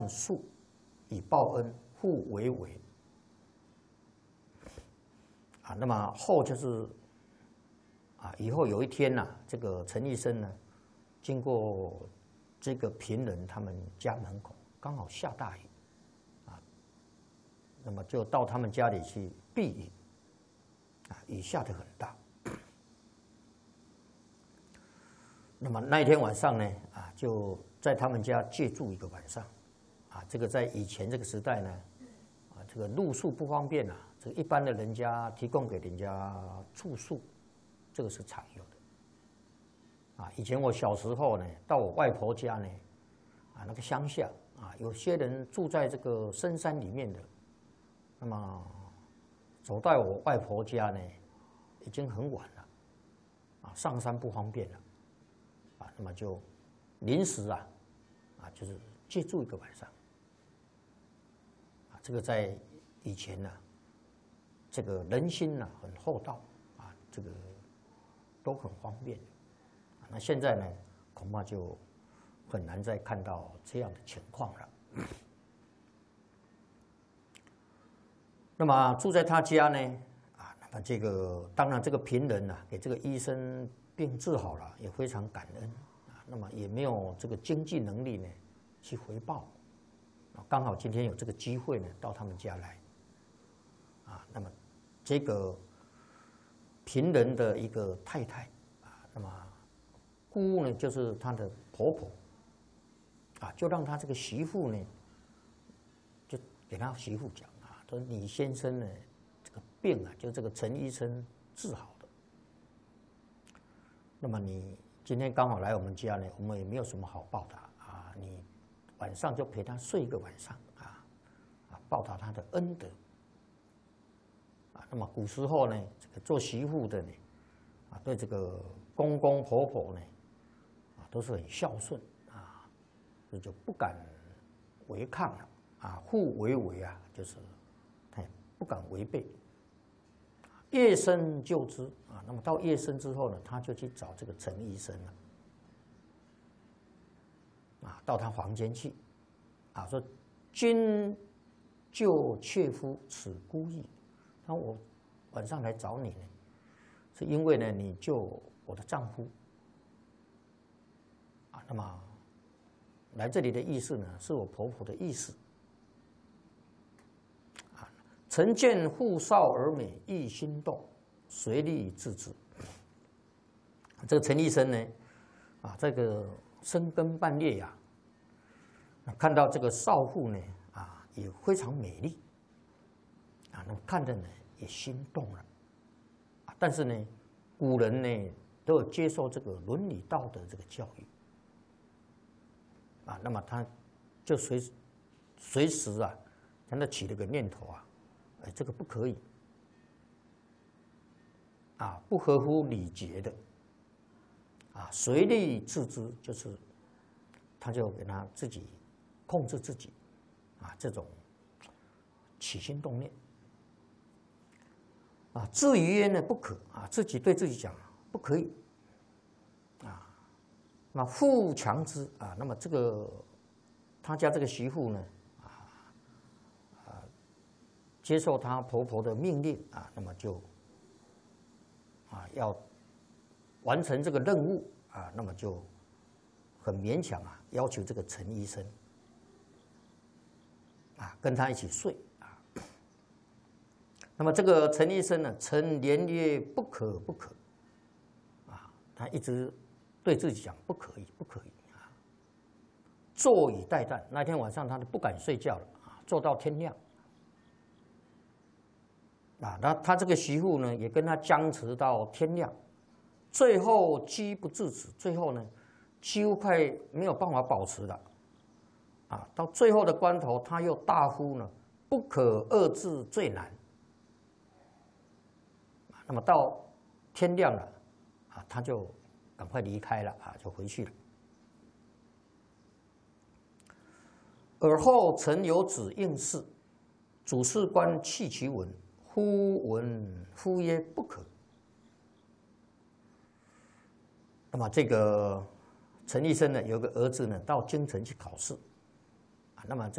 树以报恩，互为为。那么后就是以后有一天呐，这个陈医生呢，经过这个贫人他们家门口，刚好下大雨，那么就到他们家里去避雨，雨下得很大。那么那一天晚上呢，就在他们家借住一个晚上，这个在以前这个时代呢，这个露宿不方便这个一般的人家提供给人家住宿，这个是常有的。以前我小时候呢，到我外婆家呢，那个乡下有些人住在这个深山里面的，那么走到我外婆家呢，已经很晚了，上山不方便了，那么就临时就是借住一个晚上，这个在以前呢，这个人心很厚道这个都很方便。那现在呢，恐怕就很难再看到这样的情况了。那么住在他家呢，那么这个当然这个贫人给这个医生病治好了，也非常感恩那么也没有这个经济能力呢去回报，刚好今天有这个机会呢到他们家来，那么这个贫人的一个太太那么姑呢就是她的婆婆就让她这个媳妇呢，就给她媳妇讲说你先生呢这个病就这个陈医生治好的，那么你今天刚好来我们家呢，我们也没有什么好报答你晚上就陪他睡一个晚上报答他的恩德那么古时候呢，这个做媳妇的呢对这个公公婆婆呢都是很孝顺所以就不敢违抗了互为为就是他也不敢违背。夜深就知那么到夜深之后呢，他就去找这个陈医生了到他房间去说君救妾夫，此孤意。他说我晚上来找你呢，是因为呢你救我的丈夫那么来这里的意思呢，是我婆婆的意思臣见妇少而美，亦心动，随力自知。这个陈医生呢这个深更半夜看到这个少妇呢也非常美丽那么看着呢也心动了但是呢古人呢都有接受这个伦理道德这个教育那么他就随时他起了个念头这个不可以不合乎礼节的随力自知，就是他就给他自己控制自己这种起心动念自于曰呢不可自己对自己讲不可以那妇强之那么这个他家这个媳妇呢接受她婆婆的命令那么就要完成这个任务那么就很勉强要求这个陈医生跟他一起睡那么这个陈医生呢，陈连曰不可不可他一直对自己讲不可以不可以坐以待旦。那天晚上他就不敢睡觉了坐到天亮那他这个媳妇呢也跟他僵持到天亮，最后机不至此，最后呢几乎快没有办法保持了到最后的关头，他又大呼呢不可遏制最难那么到天亮了他就赶快离开了就回去了。尔后臣有旨应试，主事官弃其文，忽闻夫曰不可。那么这个陈医生呢，有个儿子呢，到京城去考试那么